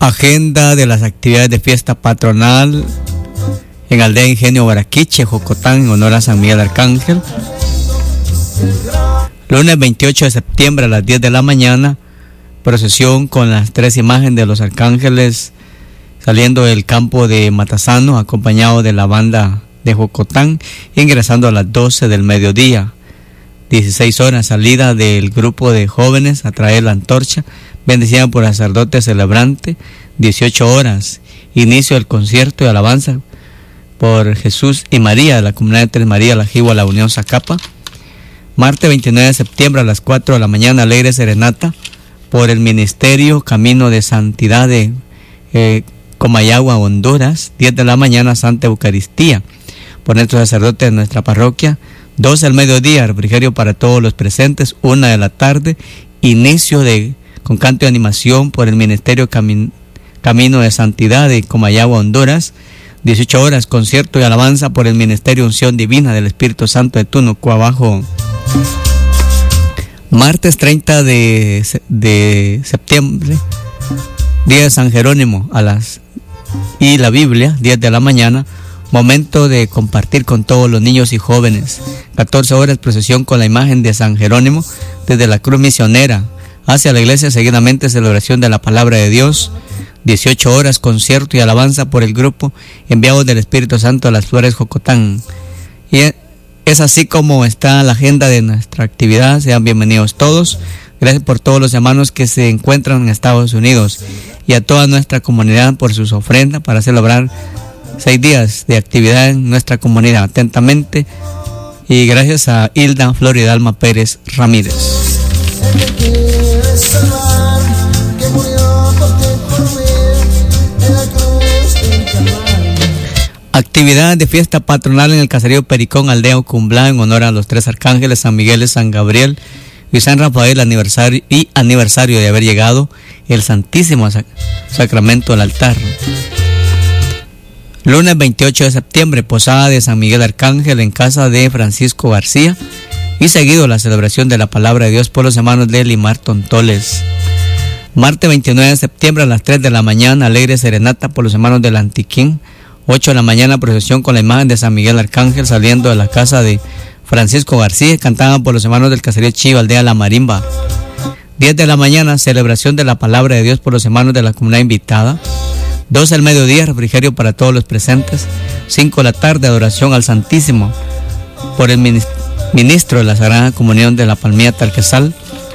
Agenda de las actividades de fiesta patronal en Aldea Ingenio Baraquiche, Jocotán, en honor a San Miguel Arcángel. Lunes 28 de septiembre a las 10 de la mañana, procesión con las 3 imágenes de los arcángeles saliendo del campo de Matasano, acompañado de la banda de Jocotán, ingresando a las 12 del mediodía. 16 horas, salida del grupo de jóvenes a traer la antorcha, bendecida por el sacerdote celebrante. 18 horas, inicio del concierto de alabanza por Jesús y María de la comunidad de Tres María, la Jigua, la Unión Zacapa. Martes 29 de septiembre a las 4 de la mañana, alegre serenata por el Ministerio Camino de Santidad de Comayagua, Honduras. 10 de la mañana, Santa Eucaristía por nuestro sacerdote de nuestra parroquia. 12 del mediodía, refrigerio para todos los presentes. 1 de la tarde, inicio con canto y animación por el Ministerio Camino de Santidad de Comayagua, Honduras. 18 horas, concierto y alabanza por el Ministerio Unción Divina del Espíritu Santo de Tunuco Abajo. Martes 30 de septiembre, día de San Jerónimo y la Biblia, 10 de la mañana, momento de compartir con todos los niños y jóvenes. 14 horas, procesión con la imagen de San Jerónimo desde la cruz misionera hacia la iglesia, seguidamente celebración de la palabra de Dios. 18 horas, concierto y alabanza por el grupo Enviados del Espíritu Santo a las Flores Jocotán. Y es así como está la agenda de nuestra actividad. Sean bienvenidos todos. Gracias por todos los hermanos que se encuentran en Estados Unidos y a toda nuestra comunidad por sus ofrendas para celebrar 6 días de actividad en nuestra comunidad. Atentamente, y gracias a Hilda Floridalma Pérez Ramírez. Actividad de fiesta patronal en el caserío Pericón, Aldea Ocumblá, en honor a los 3 arcángeles, San Miguel y San Gabriel, y San Rafael, aniversario de haber llegado el Santísimo Sacramento al altar. Lunes 28 de septiembre, posada de San Miguel Arcángel en casa de Francisco García, y seguido la celebración de la palabra de Dios por los hermanos de Limar Tontoles. Martes 29 de septiembre a las 3 de la mañana, alegre serenata por los hermanos del Antiquín. 8 de la mañana, procesión con la imagen de San Miguel Arcángel saliendo de la casa de Francisco García, cantada por los hermanos del caserío Chiva, Aldea La Marimba. 10 de la mañana, celebración de la palabra de Dios por los hermanos de la comunidad invitada. 12 del mediodía, refrigerio para todos los presentes. 5 de la tarde, adoración al Santísimo por el ministro de la Sagrada Comunión de la Palmilla Talquesal.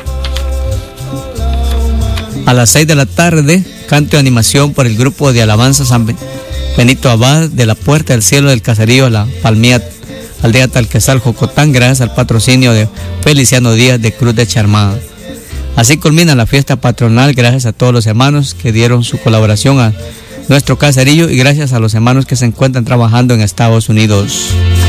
A las 6 de la tarde, canto y animación por el grupo de alabanza San Benito Abad de la Puerta del Cielo del caserío La Palmilla, Aldea Talquesal, Jocotán, gracias al patrocinio de Feliciano Díaz de Cruz de Charmada. Así culmina la fiesta patronal, gracias a todos los hermanos que dieron su colaboración a nuestro caserío y gracias a los hermanos que se encuentran trabajando en Estados Unidos.